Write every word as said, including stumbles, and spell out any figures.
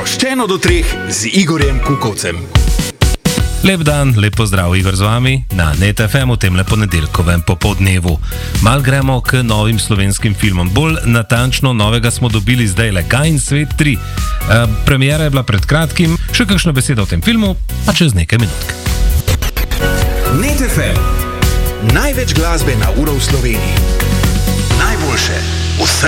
Pošteno do treh z Igorjem Kukovcem. Lep dan, lep pozdrav, Igor z vami na Net F M v tem ponedeljkovem popoldnevu. Mal gremo k novim slovenskim filmom. Bolj natančno novega smo dobili zdaj le Kain svet tri. E, premiera je bila pred kratkim, še kakšna beseda o tem filmu, pa čez nekaj minutk. Net F M. Največ glasbe na uro v Sloveniji. Najboljše vse